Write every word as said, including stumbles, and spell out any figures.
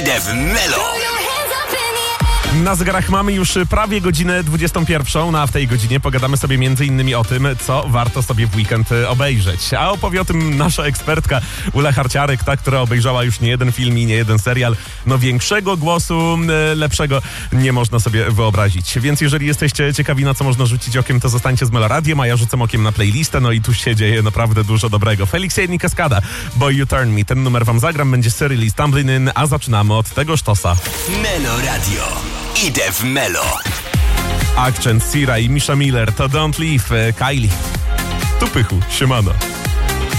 Idę w Melo. Na zegarach mamy już prawie godzinę dwudziestą pierwszą, no a w tej godzinie pogadamy sobie między innymi o tym, co warto sobie w weekend obejrzeć. A opowie o tym nasza ekspertka Ula Harciarek, ta, która obejrzała już nie jeden film i nie jeden serial. No większego głosu, lepszego nie można sobie wyobrazić. Więc jeżeli jesteście ciekawi, na co można rzucić okiem, to zostańcie z Melo Radiem, a ja rzucam okiem na playlistę, no i tu się dzieje naprawdę dużo dobrego. Felix Jain i Kaskada, Boy You Turn Me. Ten numer wam zagram, będzie Cyril i Stumbling In, a zaczynamy od tego sztosa. Melo Radio. Idę w Melo. Akcent, Sira i Misha Miller to Don't Leave, Kylie. Tu pychu, siemano.